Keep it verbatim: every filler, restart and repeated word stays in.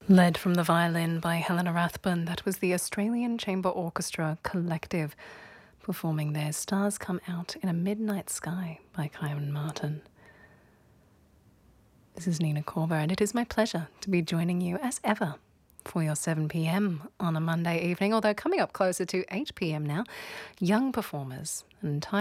Led from the violin by Helena Rathbun, that was the Australian Chamber Orchestra Collective performing their Stars Come Out in a Midnight Sky by Kyron Martin. This is Nina Corber, and it is my pleasure to be joining you as ever for your seven p m on a Monday evening, although coming up closer to eight p m now, young performers and